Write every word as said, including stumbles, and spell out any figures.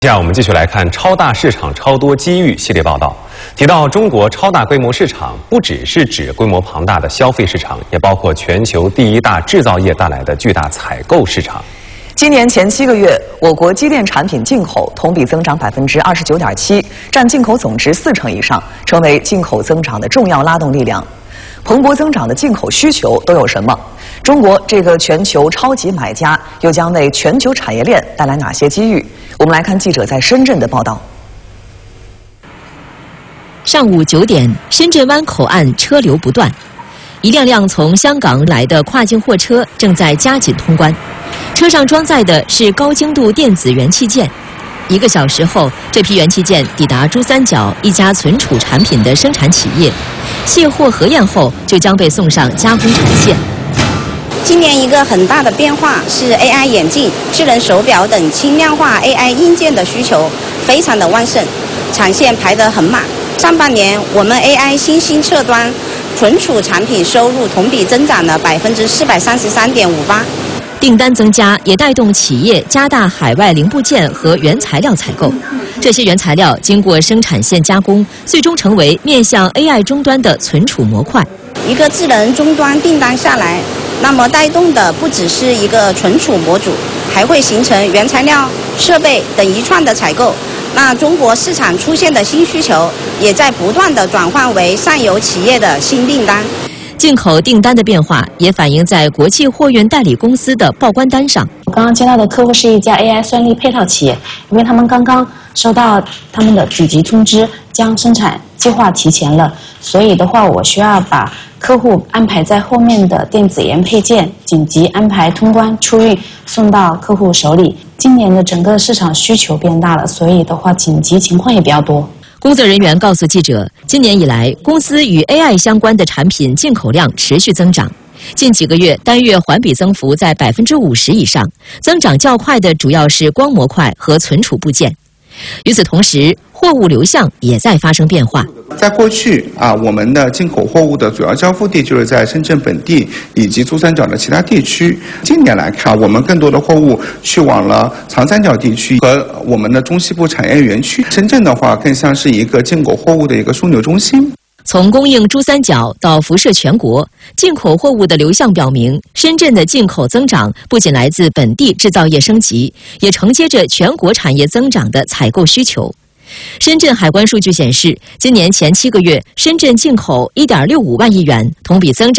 接下来我们继续来看超大市场超多机遇系列报道。提到中国超大规模市场，不只是指规模庞大的消费市场，也包括全球第一大制造业带来的巨大采购市场。 今年前七个月，我国机电产品进口同比增长百分之二十九点七，占进口总值四成以上，成为进口增长的重要拉动力量。蓬勃增长的进口需求都有什么？中国这个全球超级买家又将为全球产业链带来哪些机遇？我们来看记者在深圳的报道。 上午九点，深圳湾口岸车流不断，一辆辆从香港来的跨境货车正在加紧通关，车上装载的是高精度电子元器件。一个小时后，这批元器件抵达珠三角一家存储产品的生产企业，卸货核验后就将被送上加工产线。 今年一个很大的变化是 A I 眼镜、智能手表等轻量化 A I 硬件的需求非常的旺盛，产线排得很满。上半年我们 A I 新兴测端存储产品收入同比增长了百分之四百三十三点五八。 订单增加也带动企业加大海外零部件和原材料采购，这些原材料经过生产线加工，最终成为面向 A I 终端的存储模块。 一个智能终端订单下来，那么带动的不只是一个存储模组，还会形成原材料、设备等一串的采购。那中国市场出现的新需求，也在不断的转换为上游企业的新订单。 进口订单的变化也反映在国际货运代理公司的报关单上。 我刚刚接到的客户是一家 A I 算力配套企业，因为他们刚刚收到他们的紧急通知，将生产计划提前了，所以的话，我需要把客户安排在后面的电子烟配件紧急安排通关出运，送到客户手里。今年的整个市场需求变大了，所以的话，紧急情况也比较多。 工作人员告诉记者，今年以来，公司与 A I 相关的产品进口量持续增长，近几个月单月环比增幅在百分之五十以上，增长较快的主要是光模块和存储部件。与此同时，货物流向也在发生变化。 在过去啊，我们的进口货物的主要交付地就是在深圳本地以及珠三角的其他地区。近年来看，我们更多的货物去往了长三角地区和我们的中西部产业园区。深圳的话，更像是一个进口货物的一个枢纽中心。 从供应珠三角到辐射全国，进口货物的流向表明，深圳的进口增长不仅来自本地制造业升级，也承接着全国产业增长的采购需求。深圳海关数据显示，今年前七个月，深圳进口 一点六五万亿元，同比增长